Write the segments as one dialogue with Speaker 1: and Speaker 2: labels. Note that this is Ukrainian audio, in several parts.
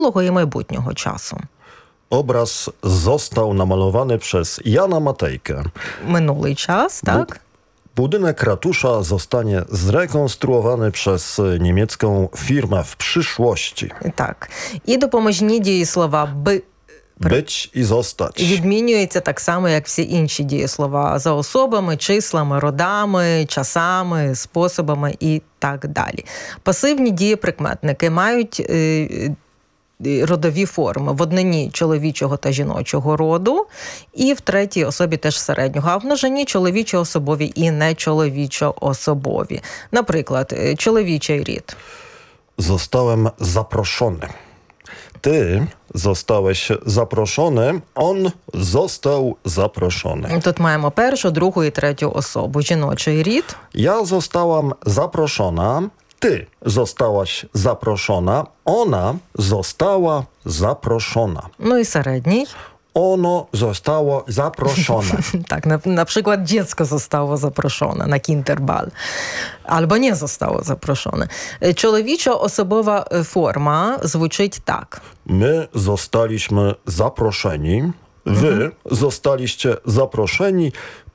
Speaker 1: і майбутнього часу.
Speaker 2: Obraz został namalowany przez Jana Matejkę.
Speaker 1: Минулий час, так?
Speaker 2: Budynek ratusza zostanie zrekonstruowany przez niemiecką firmę w przyszłości.
Speaker 1: Так. І допоможні дієслова
Speaker 2: Być i zostać.
Speaker 1: відмінюються так само, як всі інші дієслова за особами, числами, родами, часами, способами і так далі. Пасивні дієприкметники мають родові форми в однині чоловічого та жіночого роду і в третій особі теж середнього, а в множині чоловічо-особові і нечоловічо-особові. Наприклад, чоловічий рід.
Speaker 2: Zostałem zaproszony. Ty zostałeś zaproszony, on został zaproszony.
Speaker 1: Тут маємо першу, другу і третю особу. Жіночий рід.
Speaker 2: Ja zostałam zaproszona, ty zostałaś zaproszona, ona została zaproszona.
Speaker 1: Ну і середній.
Speaker 2: Ono zostało zaproszone.
Speaker 1: Так, наприклад, dziecko zostało zaproszone na Kinderball. Albo nie zostało zaproszone. Człowieczo-osobowa forma звучить tak.
Speaker 2: My zostaliśmy zaproszeni, wy zostaliście zaproszeni,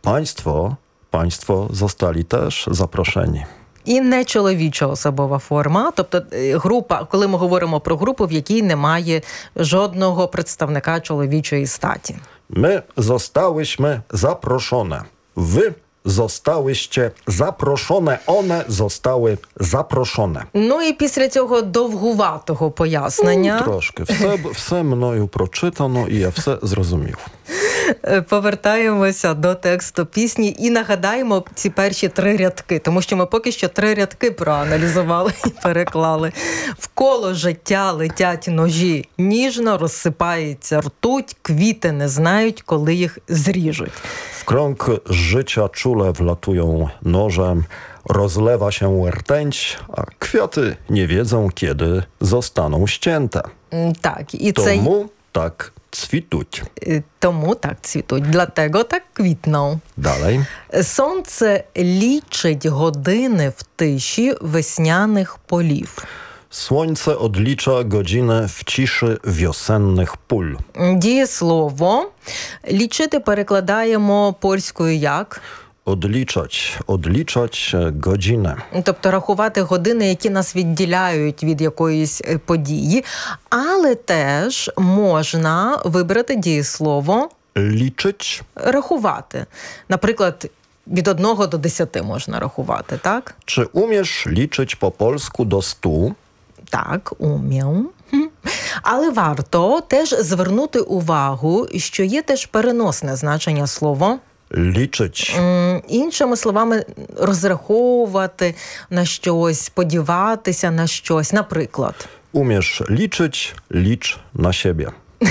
Speaker 2: państwo zostali też zaproszeni.
Speaker 1: І нечоловічо-особова форма, тобто група, коли ми говоримо про групу, в якій немає жодного представника чоловічої статі.
Speaker 2: My zostałyśmy zaproszone. Wy zostałyście zaproszone. One zostały zaproszone.
Speaker 1: Ну і після цього довгуватого пояснення...
Speaker 2: Трошки. Все мною прочитано, і я все зрозумів.
Speaker 1: Повертаємося до тексту пісні і нагадаємо ці перші 3 рядки, тому що ми поки що 3 рядки проаналізували і переклали. Вколо життя летять ножі, ніжно розсипається ртуть, квіти не знають, коли їх зріжуть.
Speaker 2: W krąg życia czule wlatują nożem, rozlewa się rtęć, a kwiaty nie wiedzą, kiedy zostaną ścięte.
Speaker 1: Так, і
Speaker 2: Тому так цвітуть.
Speaker 1: Тому так цвітуть. Dlatego так квітną.
Speaker 2: Dalej.
Speaker 1: Сонце лічить години в тиші весняних полів.
Speaker 2: Słońce odlicza godziny w ciszy wiosennych pól.
Speaker 1: Дієслово лічити перекладаємо польською як?
Speaker 2: Odliczać godziny.
Speaker 1: Тобто рахувати години, які нас відділяють від якоїсь події. Але теж можна вибрати дієслово
Speaker 2: Liczyć.
Speaker 1: Рахувати. Наприклад, від 1 до 10 можна рахувати, так?
Speaker 2: Czy umiesz liczyć po polsku do 100?
Speaker 1: Так, умію. Але варто теж звернути увагу, що є теж переносне значення слова.
Speaker 2: Liczyć.
Speaker 1: Іншими словами, розраховувати на щось, сподіватися на щось. Наприклад.
Speaker 2: Umiesz liczyć, licz na siebie.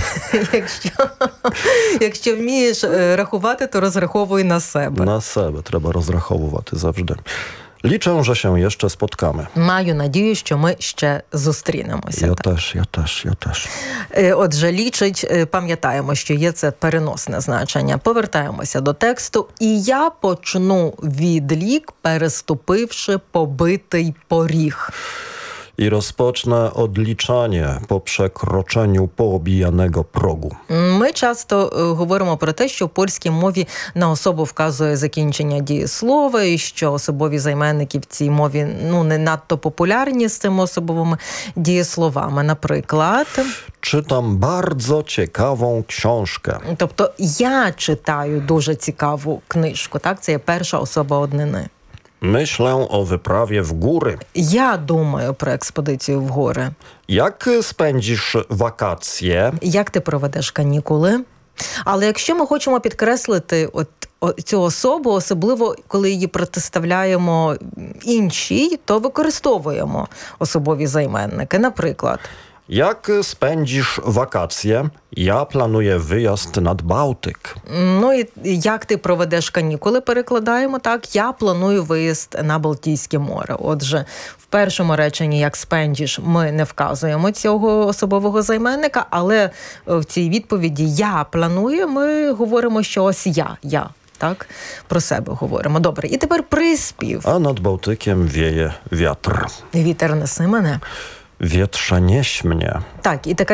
Speaker 1: Якщо вмієш рахувати, то розраховуй на себе.
Speaker 2: На себе треба розраховувати завжди. Liczę, że się jeszcze spotkamy.
Speaker 1: Маю надію, що ми ще зустрінемося.
Speaker 2: Я теж.
Speaker 1: Отже, лічить, пам'ятаємо, що є це переносне значення. Повертаємося до тексту. І я почну відлік, переступивши побитий поріг.
Speaker 2: I rozpocznę odliczanie po przekroczeniu poobijanego progu.
Speaker 1: Ми часто говоримо про те, що в польській мові на особу вказує закінчення дієслова, і що особові займенники в цій мові не надто популярні з цими особовими дієсловами. Наприклад...
Speaker 2: Czytam bardzo ciekawą książkę.
Speaker 1: Тобто, я читаю дуже цікаву книжку. Так? Це є перша особа однини.
Speaker 2: Myślę o wyprawie w góry.
Speaker 1: Я думаю про експедицію в гори.
Speaker 2: Jak spędzisz wakacje?
Speaker 1: Як ти проведеш канікули? Але якщо ми хочемо підкреслити цю особу, особливо коли її протиставляємо іншій, то використовуємо особові займенники. Наприклад,
Speaker 2: Jak spędzisz wakacje? Ja planuję wyjazd nad Bałtyk.
Speaker 1: Ну і як ти проведеш канікули, перекладаємо так. Я планую виїзд на Балтійське море. Отже, в першому реченні, як спендіш, ми не вказуємо цього особового займенника, але в цій відповіді «я планую» ми говоримо, що ось я. Так, про себе говоримо. Добре, і тепер приспів.
Speaker 2: A nad Bałtykiem wieje wiatr.
Speaker 1: Вітер неси мене.
Speaker 2: Wietrze nieś mnie.
Speaker 1: Так, і така